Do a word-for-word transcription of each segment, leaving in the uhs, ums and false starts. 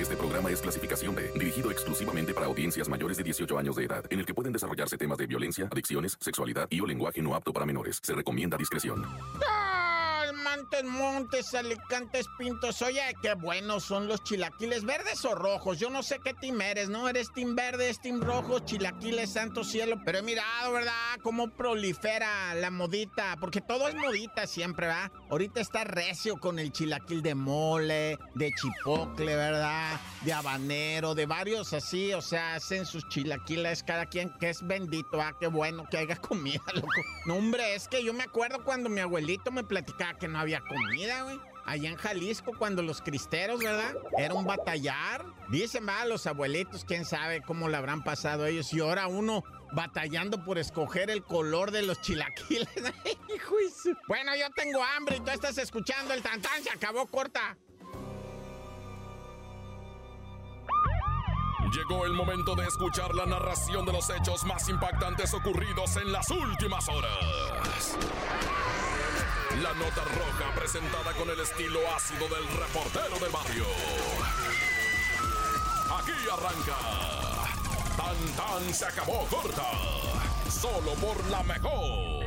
Este programa es clasificación B, dirigido exclusivamente para audiencias mayores de dieciocho años de edad, en el que pueden desarrollarse temas de violencia, adicciones, sexualidad y o lenguaje no apto para menores. Se recomienda discreción. Montes, Montes, Alicantes, Pintos. Oye, qué buenos son los chilaquiles, ¿verdes o rojos? Yo no sé qué team eres, ¿no? Eres team verde, es team rojo, chilaquiles, santo cielo. Pero he mirado, ¿verdad? Cómo prolifera la modita, porque todo es modita siempre, ¿verdad? Ahorita está recio con el chilaquil de mole, de chipotle, ¿verdad? De habanero, de varios así, o sea, hacen sus chilaquiles cada quien, que es bendito, ¿ah? Qué bueno que haya comida, loco. No, hombre, es que yo me acuerdo cuando mi abuelito me platicaba que no había comida, güey. Allá en Jalisco, cuando los cristeros, ¿verdad? Era un batallar. Dicen, va, los abuelitos, quién sabe cómo le habrán pasado ellos. Y ahora uno batallando por escoger el color de los chilaquiles. Hijo de su... Bueno, yo tengo hambre y tú estás escuchando el tantán. Se acabó, corta. Llegó el momento de escuchar la narración de los hechos más impactantes ocurridos en las últimas horas. La nota roja presentada con el estilo ácido del reportero del barrio. Aquí arranca. Tan Tan se acabó corta. Solo por la mejor.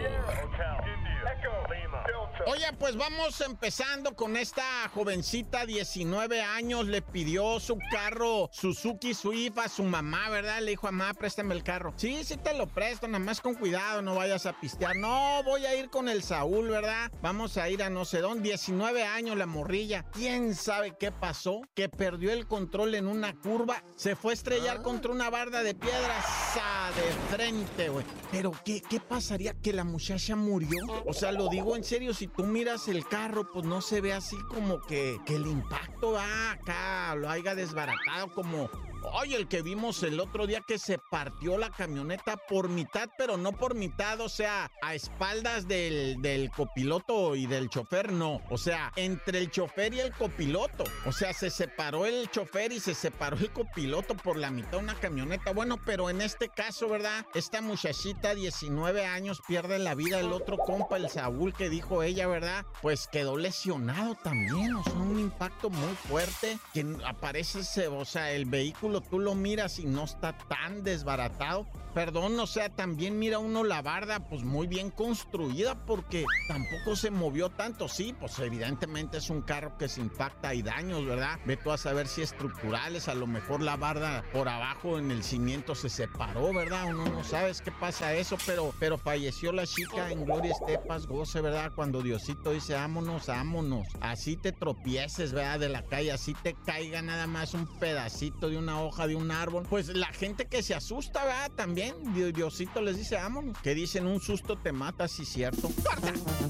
Oye, pues vamos empezando con esta jovencita, diecinueve años, le pidió su carro Suzuki Swift a su mamá, ¿verdad? Le dijo, mamá, préstame el carro. Sí, sí te lo presto, nada más con cuidado, no vayas a pistear. No, voy a ir con el Saúl, ¿verdad? Vamos a ir a no sé dónde. diecinueve años la morrilla. ¿Quién sabe qué pasó? Que perdió el control en una curva, se fue a estrellar ah. contra una barda de piedra, ¡sa! De frente, güey. Pero, ¿qué, ¿qué pasaría? ¿Que la muchacha murió? O sea, lo digo en serio, si tú miras el carro, pues no se ve así como que, que el impacto va acá, lo haya desbaratado como... Oye, el que vimos el otro día que se partió la camioneta por mitad, pero no por mitad, o sea, a espaldas del, del copiloto y del chofer, no. O sea, entre el chofer y el copiloto. O sea, se separó el chofer y se separó el copiloto por la mitad una camioneta. Bueno, pero en este caso, ¿verdad? Esta muchachita, diecinueve años, pierde la vida. El otro compa, el Saúl, que dijo ella, ¿verdad? Pues quedó lesionado también. O sea, un impacto muy fuerte que aparece, ese, o sea, el vehículo tú lo miras y no está tan desbaratado. Perdón, o sea, también mira uno la barda, pues muy bien construida porque tampoco se movió tanto. Sí, pues evidentemente es un carro que se impacta y daños, ¿verdad? Ve tú a saber si estructurales, a lo mejor la barda por abajo en el cimiento se separó, ¿verdad? Uno no sabe qué pasa eso, pero, pero falleció la chica en gloria esté, paz, goce, ¿verdad? Cuando Diosito dice, vámonos, vámonos. Así te tropieces, ¿verdad? De la calle, así te caiga nada más un pedacito de una hoja de un árbol, pues la gente que se asusta, ¿verdad? También Diosito les dice, vámonos, que dicen un susto te mata, sí, cierto. ¡Corta!